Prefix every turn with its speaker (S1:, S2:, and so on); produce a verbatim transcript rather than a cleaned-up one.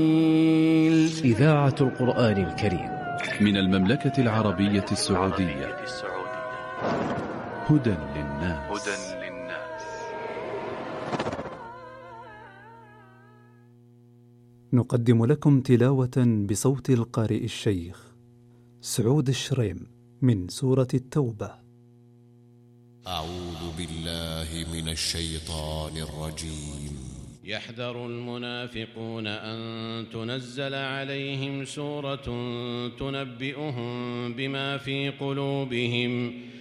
S1: إذاعة القرآن الكريم
S2: من المملكة العربية السعودية. هدى للناس.
S3: نقدم لكم تلاوة بصوت القارئ الشيخ سعود الشريم من سورة التوبة.
S4: أعوذ بالله من الشيطان الرجيم.
S5: يحذر المنافقون أن تنزل عليهم سورة تنبئهم بما في قلوبهم